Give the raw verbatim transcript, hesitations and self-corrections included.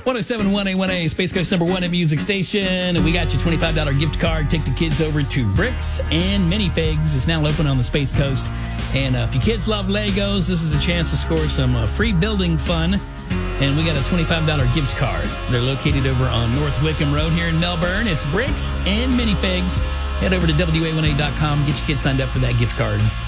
one oh seven point one A one A, Space Coast number one at Music Station. We got you a twenty-five dollars gift card. Take the kids over to Bricks and Minifigs. It's now open on the Space Coast. And uh, if your kids love Legos, this is a chance to score some uh, free building fun. And we got a twenty-five dollars gift card. They're located over on North Wickham Road here in Melbourne. It's Bricks and Minifigs. Head over to W A one A dot com. Get your kids signed up for that gift card.